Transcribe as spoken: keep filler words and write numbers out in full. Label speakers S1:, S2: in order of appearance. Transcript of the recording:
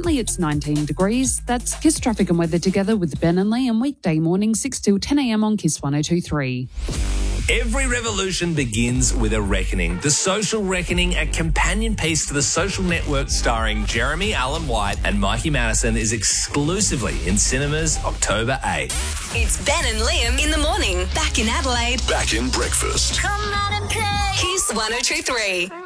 S1: Currently it's nineteen degrees. That's Kiss traffic and weather together with Ben and Lee on weekday morning six till ten a m on Kiss one oh two three.
S2: Every revolution begins with a reckoning. The Social Reckoning, a companion piece to The Social Network starring Jeremy Allen White and Mikey Madison, is exclusively in cinemas October eighth.
S3: It's Ben and Liam in the morning. Back in Adelaide.
S4: Back in breakfast.
S3: Come out and play. Kiss one oh two three.